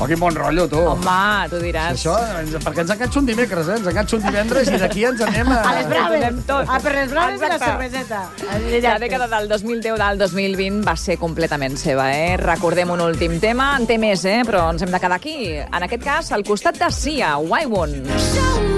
Oh, quin bon rotllo, tu. Home, tu diràs. Això, perquè ens enganxa un dimecres, ens enganxa un divendres i d'aquí ens anem a... A les braves. Tot. Per les braves i la cerveseta. La dècada del 2010 al 2020 va ser completament seva, Recordem un últim tema, en té més, però ens hem de quedar aquí. En aquest cas, al costat de Sia, Why Won't.